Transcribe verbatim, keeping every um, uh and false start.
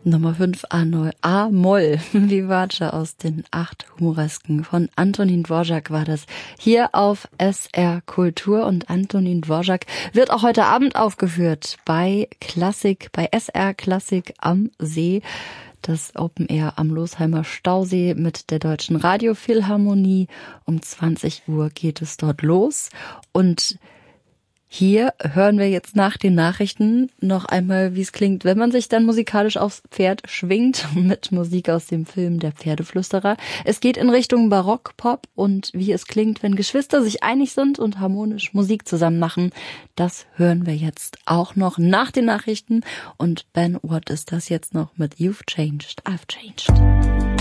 Nummer fünf A-Moll, Vivace aus den acht Humoresken von Antonín Dvořák war das. Hier auf S R Kultur und Antonín Dvořák wird auch heute Abend aufgeführt bei Klassik, bei S R Klassik am See. Das Open Air am Losheimer Stausee mit der Deutschen Radiophilharmonie. Um zwanzig Uhr geht es dort los und hier hören wir jetzt nach den Nachrichten noch einmal, wie es klingt, wenn man sich dann musikalisch aufs Pferd schwingt mit Musik aus dem Film Der Pferdeflüsterer. Es geht in Richtung Barock-Pop und wie es klingt, wenn Geschwister sich einig sind und harmonisch Musik zusammen machen. Das hören wir jetzt auch noch nach den Nachrichten. Und Ben Watt ist das jetzt noch mit You've Changed, I've Changed.